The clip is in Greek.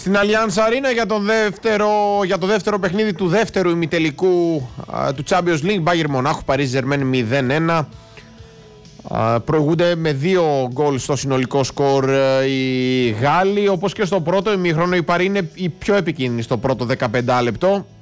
Στην Allianz Arena για το δεύτερο παιχνίδι του δεύτερου ημιτελικού του Champions League, Bayern Μονάχου Paris Germain 0-1. Προηγούνται με 2 γκολ στο συνολικό σκορ οι Γάλλοι. Όπως και στο πρώτο ημίχρονο, η Paris είναι η πιο επικίνδυνη στο πρώτο 15 λεπτό.